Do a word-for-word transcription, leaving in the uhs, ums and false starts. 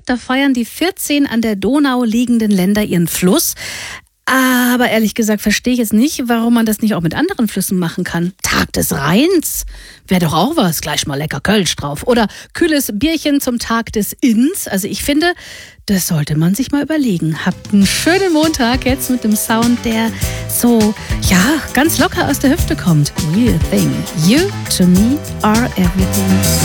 Da feiern die vierzehn an der Donau liegenden Länder ihren Fluss. Aber ehrlich gesagt verstehe ich jetzt nicht, warum man das nicht auch mit anderen Flüssen machen kann. Tag des Rheins wäre doch auch was. Gleich mal lecker Kölsch drauf. Oder kühles Bierchen zum Tag des Inns. Also ich finde, das sollte man sich mal überlegen. Habt einen schönen Montag jetzt mit dem Sound, der so, ja, ganz locker aus der Hüfte kommt. Real thing. You to me are everything.